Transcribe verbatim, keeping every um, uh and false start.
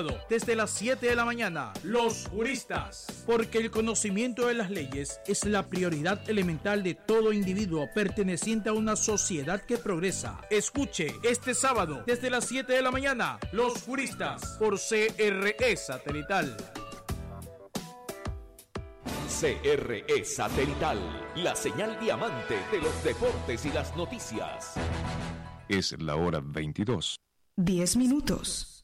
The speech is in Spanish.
Desde las siete de la mañana, los juristas. Porque el conocimiento de las leyes es la prioridad elemental de todo individuo perteneciente a una sociedad que progresa. Escuche este sábado, desde las siete de la mañana, los juristas, por C R E Satelital. C R E Satelital, la señal diamante de los deportes y las noticias. Es la hora veintidós. Diez minutos.